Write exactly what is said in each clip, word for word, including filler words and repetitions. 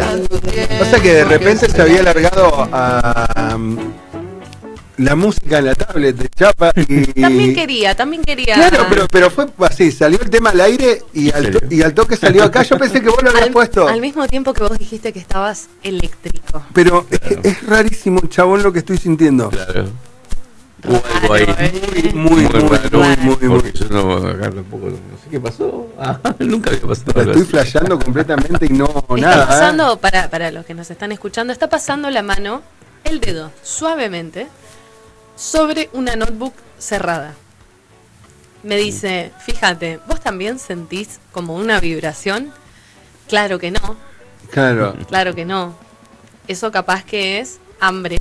O sea que de repente se había alargado a um, la música en la tablet de Chapa y... También quería, también quería. Claro, pero, pero fue así, salió el tema al aire y al, to y al toque salió acá. Yo pensé que vos lo habías al, puesto. Al mismo tiempo que vos dijiste que estabas eléctrico. Pero claro. es, es rarísimo, chabón, lo que estoy sintiendo. Claro. Claro, algo ahí. eh. Muy, muy, muy, muy, muy, muy, muy. Porque yo no, acá tampoco, no sé qué pasó. Ah, nunca había pasado. La estoy flasheando completamente y no Está nada. pasando, ¿eh? para, para los que nos están escuchando, está pasando la mano, el dedo, suavemente, sobre una notebook cerrada. Me dice, fíjate, ¿vos también sentís como una vibración? Claro que no. Claro. Claro que no. Eso capaz que es hambre.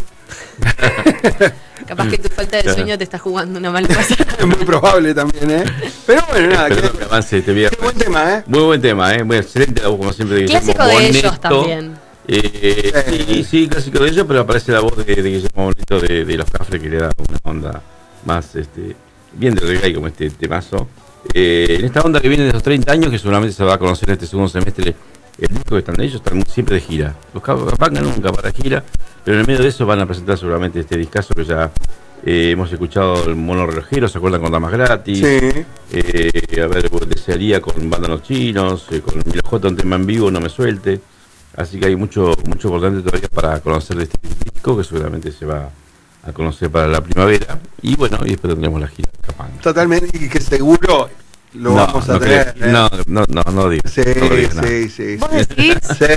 Capaz que tu falta de sueño te está jugando una mala pasada. Es muy probable también, ¿eh? Pero bueno, nada. Que, que avance este viernes. Qué buen tema, ¿eh? Muy buen tema, ¿eh? Muy excelente, como siempre. Clásico de Boneto. Ellos también. Eh, eh. Sí, sí, clásico de ellos, pero aparece la voz de, de Guillermo Bonito de, de Los Cafres, que le da una onda más, este, bien de reggae como este temazo. Eh, en esta onda que viene de los treinta años, que seguramente se va a conocer en este segundo semestre, el disco que están de ellos, están siempre de gira. Los Capanga nunca para gira, pero en el medio de eso van a presentar seguramente este discazo que ya eh, hemos escuchado, el Mono Relojero, ¿se acuerdan? Con Damas Gratis. Sí. Eh, a ver, Desearía con Banda Los Chinos, eh, con Milo J, un tema en vivo, No Me Suelte. Así que hay mucho mucho importante todavía para conocer de este disco, que seguramente se va a conocer para la primavera. Y bueno, y después tendremos la gira de Capanga. Totalmente, y que seguro lo no, vamos a no tener. Creo, ¿eh? No, no, no, no digo. Sí, no digo sí, sí. ¿Vos decís?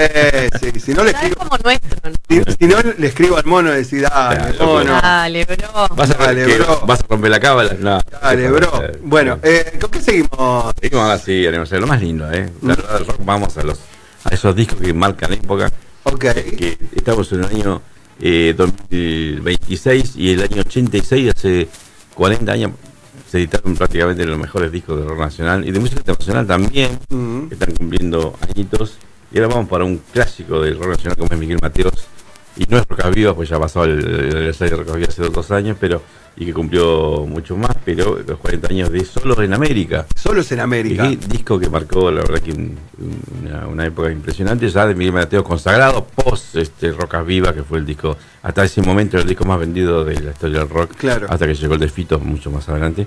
Sí, sí. Si no le escribo, como nuestro, ¿no? si, si no le escribo al mono y decir, dale, Claro, mono. Dale, bro. ¿Vas a, Dale, que, bro. ¿Vas a romper la cábala? No. Dale, bro. Bueno, eh, ¿con qué seguimos? Seguimos así, aniversario. Lo más lindo, ¿eh? La verdad del rock, vamos a los a esos discos que marcan época. Ok. Eh, que estamos en el año eh, dos mil veintiséis y el año ochenta y seis, hace cuarenta años, se editaron prácticamente los mejores discos de rock nacional y de música internacional también, Uh-huh. que están cumpliendo añitos. Y ahora vamos para un clásico del rock nacional como es Miguel Mateos. Y no es Rocas Vivas, pues ya pasó el, el aniversario de Rocas Vivas hace dos años, pero y que cumplió mucho más, pero los cuarenta años de Solos en América. Solos en América. Y disco que marcó, la verdad, que un, una, una época impresionante, ya de Miguel Mateos consagrado, post este, Rocas Vivas, que fue el disco, hasta ese momento el disco más vendido de la historia del rock, claro. Hasta que llegó el de Fito mucho más adelante.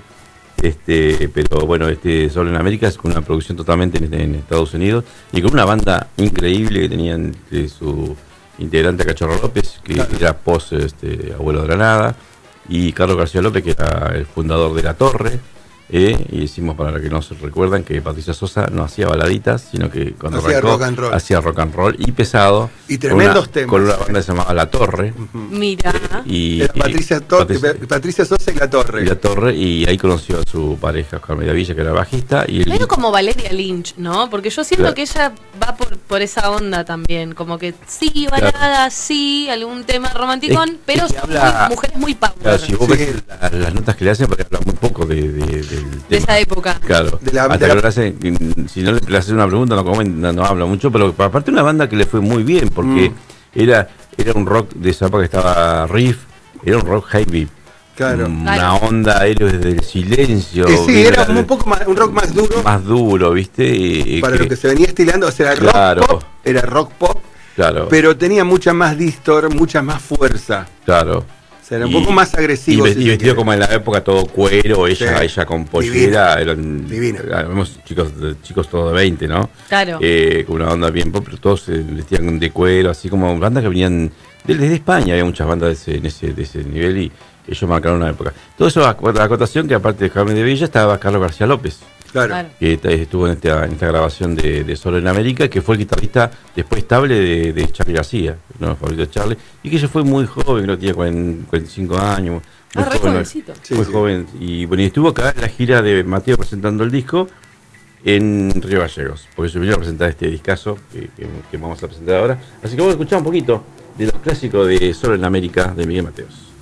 Este, pero bueno, este Solo en América es con una producción totalmente en, en Estados Unidos y con una banda increíble que tenían de su integrante Cachorro López, que claro. Era post este, Abuelo de Granada, y Carlos García López, que era el fundador de La Torre. Eh, y decimos, para los que no se recuerdan, que Patricia Sosa no hacía baladitas, sino que cuando hacía arrancó, rock and roll. hacía rock and roll y pesado, y tremendos con una, temas con una banda que se llamaba La Torre. Uh-huh. Mira, eh, y, Era Patricia, y, Patricia, Patricia Sosa y La Torre. Y La Torre, y ahí conoció a su pareja Oscar Mediavilla, que era bajista. Y el medio como Valeria Lynch, ¿no? Porque yo siento claro. que ella va por, por esa onda también, como que sí, balada, claro. sí, algún tema romanticón, es, pero es son habla, muy, mujeres muy power. Claro, si vos sí. ves la, las notas que le hacen, porque habla muy poco de, de, de, de, de esa época. Claro, de la, hasta de que la... le hace, si no le haces una pregunta no, comenta, no habla mucho, pero aparte una banda que le fue muy bien, porque mm. era, era un rock de esa época que estaba riff, era un rock heavy. Claro. Una claro. onda Héroes del Silencio. Eh, sí, era un poco más, un rock más duro. Más duro, ¿viste? Y, para que, lo que se venía estilando, o sea, era claro. rock pop, era rock pop, claro. pero tenía mucha más distor, mucha más fuerza. Claro. O sea, era un y, poco más agresivo. Y, si y vestido como en la época todo cuero, ella, sí. ella con pollera. Eran, Divina. Vemos chicos, chicos todos de veinte, ¿no? Claro. Eh, con una onda bien pop, pero todos se vestían de cuero, así como bandas que venían desde España. Había muchas bandas de ese, en ese, de ese nivel y ellos marcaron una época. Todo eso, la acotación que aparte de Jaime de Villa estaba Carlos García López. Claro. Que estuvo en esta, en esta grabación de, de Solo en América, que fue el guitarrista después estable de, de Charly García, uno de los favoritos de Charly, y que ella fue muy joven, creo que tenía cuarenta y cinco años, muy ah, joven, jovencito. muy sí, joven, sí. Y bueno, y estuvo acá en la gira de Mateo presentando el disco en Río Gallegos, porque se vino a presentar este discazo que, que, que vamos a presentar ahora. Así que vamos a escuchar un poquito de los clásicos de Solo en América de Miguel Mateos.